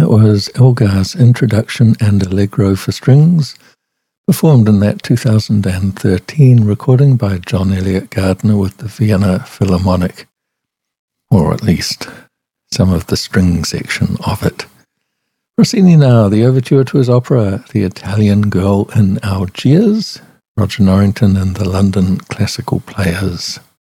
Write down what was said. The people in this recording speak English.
That was Elgar's Introduction and Allegro for Strings, performed in that 2013 recording by John Elliott Gardner with the Vienna Philharmonic, or at least some of the string section of it. Rossini now, the overture to his opera, The Italian Girl in Algiers, Roger Norrington and the London Classical Players.